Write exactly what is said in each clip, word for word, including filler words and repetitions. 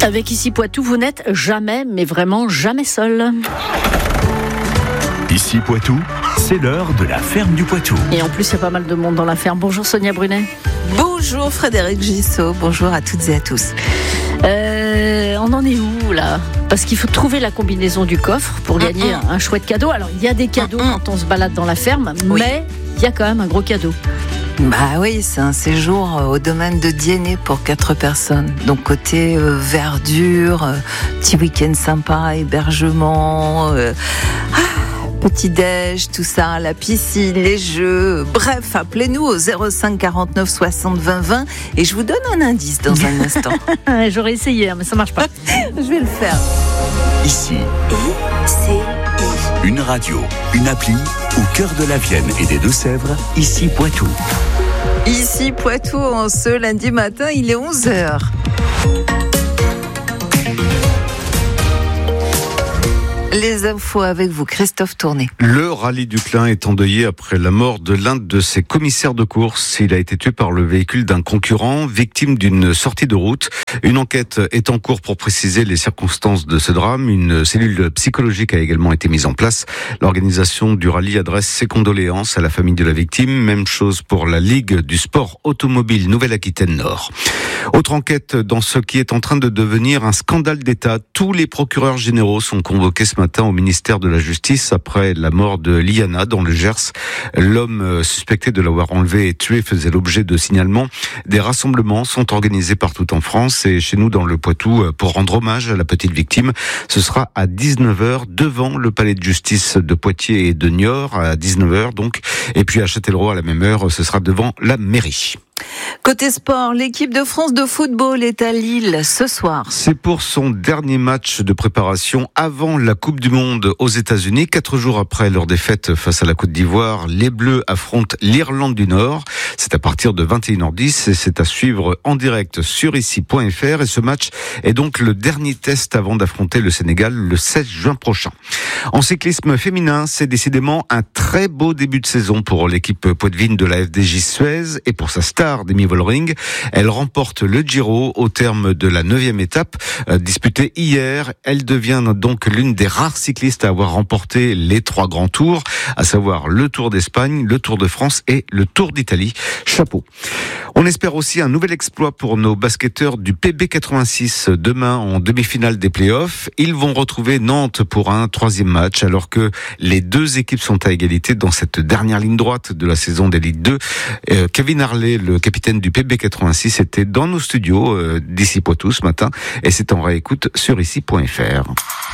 Avec Ici Poitou, vous n'êtes jamais, mais vraiment jamais seul. Ici Poitou, c'est l'heure de la ferme du Poitou. Et en plus, il y a pas mal de monde dans la ferme. Bonjour Sonia Brunet. Bonjour Frédéric Gissot, bonjour à toutes et à tous. Euh, on en est où là ? Parce qu'il faut trouver la combinaison du coffre pour gagner Mm-mm. un chouette cadeau. Alors, il y a des cadeaux Mm-mm. quand on se balade dans la ferme, Oui. mais il y a quand même un gros cadeau. Bah oui, c'est un séjour au domaine de Diennet pour quatre personnes. Donc côté euh, verdure, euh, petit week-end sympa, hébergement, euh, ah, petit-déj, tout ça, la piscine, les jeux. Bref, appelez-nous au zéro cinq quarante-neuf soixante vingt vingt et je vous donne un indice dans un instant. J'aurais essayé, mais ça marche pas. Je vais le faire. Ici, I, C, I. une radio, une appli, au cœur de la Vienne et des Deux-Sèvres, Ici Poitou. Ici Poitou, en ce lundi matin, il est onze heures. Les infos avec vous, Christophe Tourné. Le rallye du Clin est endeuillé après la mort de l'un de ses commissaires de course. Il a été tué par le véhicule d'un concurrent, victime d'une sortie de route. Une enquête est en cours pour préciser les circonstances de ce drame. Une cellule psychologique a également été mise en place. L'organisation du rallye adresse ses condoléances à la famille de la victime. Même chose pour la Ligue du sport automobile Nouvelle-Aquitaine Nord. Autre enquête dans ce qui est en train de devenir un scandale d'État. Tous les procureurs généraux sont convoqués ce matin au ministère de la Justice après la mort de Liana dans le Gers. L'homme suspecté de l'avoir enlevé et tué faisait l'objet de signalements. Des rassemblements sont organisés partout en France et chez nous dans le Poitou pour rendre hommage à la petite victime. Ce sera à dix-neuf heures devant le palais de justice de Poitiers et de Niort à dix-neuf heures donc. Et puis à Châtellerault à la même heure, ce sera devant la mairie. Côté sport, l'équipe de France de football est à Lille ce soir. C'est pour son dernier match de préparation avant la Coupe du Monde aux États-Unis. Quatre jours après leur défaite face à la Côte d'Ivoire, les Bleus affrontent l'Irlande du Nord. C'est à partir de vingt et une heures dix et c'est à suivre en direct sur ici point f r. Et ce match est donc le dernier test avant d'affronter le Sénégal le seize juin prochain. En cyclisme féminin, c'est décidément un très beau début de saison pour l'équipe poitevine de la F D J Suez et pour sa star Demi Vollering. Elle remporte le Giro au terme de la neuvième étape euh, disputée hier. Elle devient donc l'une des rares cyclistes à avoir remporté les trois grands tours, à savoir le Tour d'Espagne, le Tour de France et le Tour d'Italie. Chapeau. On espère aussi un nouvel exploit pour nos basketteurs du P B quatre-vingt-six demain en demi-finale des playoffs. Ils vont retrouver Nantes pour un troisième match alors que les deux équipes sont à égalité dans cette dernière ligne droite de la saison d'Élite deux. Euh, Kevin Harley, le capitaine du P B quatre-vingt-six, était dans nos studios euh, d'Ici Poitou ce matin et c'est en réécoute sur ici point f r.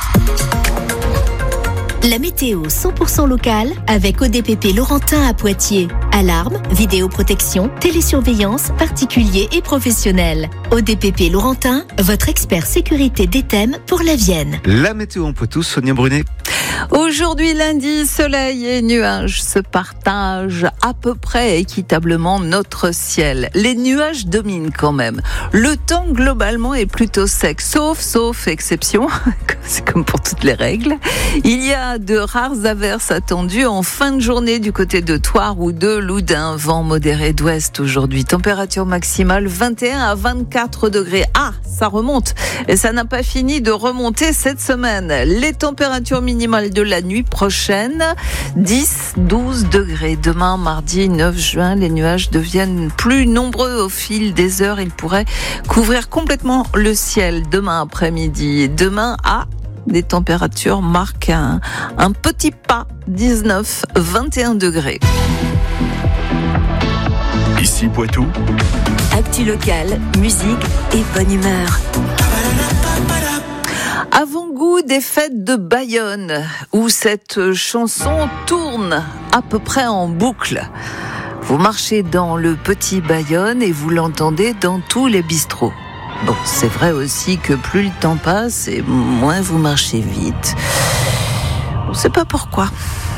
La météo cent pour cent locale avec O D P P Laurentin à Poitiers. Alarme, vidéoprotection, télésurveillance, particuliers et professionnels. O D P P Laurentin, votre expert sécurité des thèmes pour la Vienne. La météo en Poitou, Sonia Brunet. Aujourd'hui lundi, soleil et nuages se partagent à peu près équitablement notre ciel. Les nuages dominent quand même. Le temps globalement est plutôt sec, sauf, sauf exception, c'est comme pour toutes les règles. Il y a de rares averses attendues en fin de journée du côté de Thouars ou de Loudun. Vent modéré d'ouest aujourd'hui. Température maximale vingt et un à vingt-quatre degrés. Ah, ça remonte. Et ça n'a pas fini de remonter cette semaine. Les températures minimales de la nuit prochaine, dix à douze degrés. Demain, mardi neuf juin, les nuages deviennent plus nombreux au fil des heures. Ils pourraient couvrir complètement le ciel demain après-midi. Demain, à des températures marquent un, un petit pas, dix-neuf à vingt et un degrés. Ici Poitou, Actu locale, musique et bonne humeur. Avant-goût des fêtes de Bayonne, où cette chanson tourne à peu près en boucle. Vous marchez dans le petit Bayonne et vous l'entendez dans tous les bistrots. Bon, c'est vrai aussi que plus le temps passe et moins vous marchez vite. On ne sait pas pourquoi.